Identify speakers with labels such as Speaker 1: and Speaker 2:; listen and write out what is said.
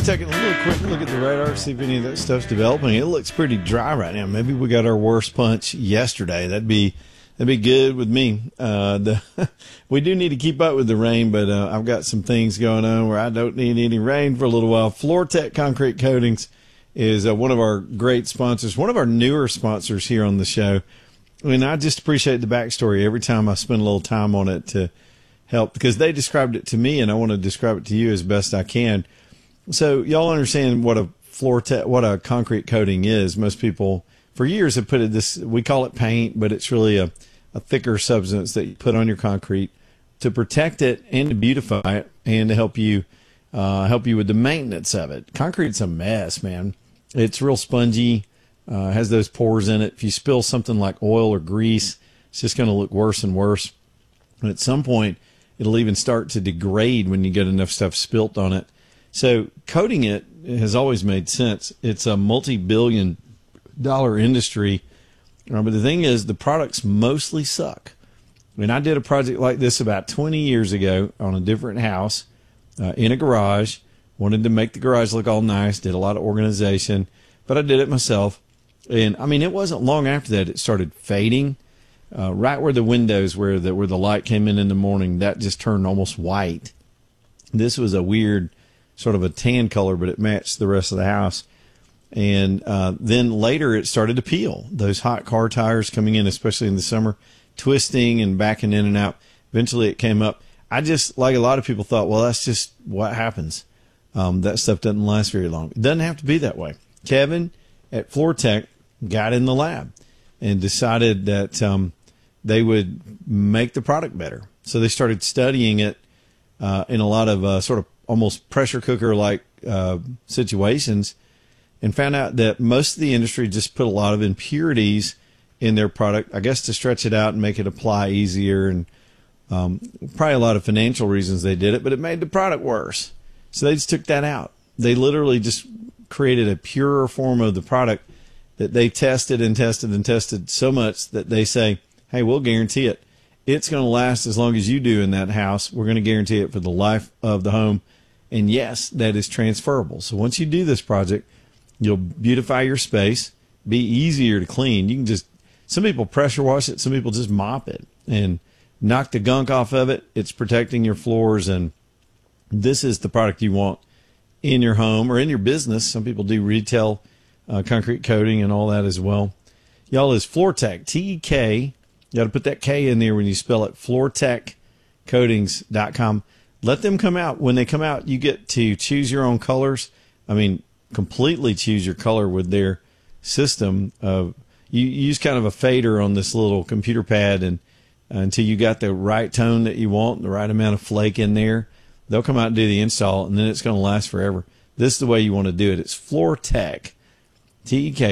Speaker 1: taking a little quick look at the radar, see if any of that stuff's developing. It looks pretty dry right now. Maybe we got our worst punch yesterday. That'd be good with me. We do need to keep up with the rain, but I've got some things going on where I don't need any rain for a little while. FloorTech Concrete Coatings is one of our great sponsors, one of our newer sponsors here on the show. And I just appreciate the backstory every time I spend a little time on it to help, because they described it to me and I want to describe it to you as best I can. So y'all understand what a concrete coating is. Most people for years have put it this, we call it paint, but it's really a thicker substance that you put on your concrete to protect it and to beautify it and to help you with the maintenance of it. Concrete's a mess, man. It's real spongy, has those pores in it. If you spill something like oil or grease, it's just going to look worse and worse. And at some point, it'll even start to degrade when you get enough stuff spilt on it. So coating it has always made sense. It's a multi-billion-dollar industry. But the thing is, the products mostly suck. I mean, I did a project like this about 20 years ago on a different house in a garage. Wanted to make the garage look all nice, did a lot of organization, but I did it myself. And, I mean, it wasn't long after that it started fading. Right where the windows where the light came in the morning, that just turned almost white. This was a weird sort of a tan color, but it matched the rest of the house. And then later it started to peel. Those hot car tires coming in, especially in the summer, twisting and backing in and out. Eventually it came up. I just, like a lot of people, thought, well, that's just what happens. That stuff doesn't last very long. It doesn't have to be that way. Kevin at FloorTech got in the lab and decided that they would make the product better. So they started studying it in a lot of sort of almost pressure cooker-like situations, and found out that most of the industry just put a lot of impurities in their product, I guess to stretch it out and make it apply easier, and probably a lot of financial reasons they did it, but it made the product worse. So they just took that out. They literally just created a purer form of the product that they tested and tested and tested so much that they say, hey, we'll guarantee it. It's going to last as long as you do in that house. We're going to guarantee it for the life of the home. And yes, that is transferable. So once you do this project, you'll beautify your space, be easier to clean. You can just, some people pressure wash it, some people just mop it and knock the gunk off of it. It's protecting your floors, and this is the product you want in your home or in your business. Some people do retail concrete coating and all that as well. Y'all, is FloorTech, T-E-K. You got to put that K in there when you spell it, floortechcoatings.com. Let them come out. When they come out, you get to choose your own colors. I mean, completely choose your color with their system. You use kind of a fader on this little computer pad, and until you got the right tone that you want, the right amount of flake in there, they'll come out and do the install, and then it's going to last forever. This is the way you want to do it. It's FloorTech, T-E-K.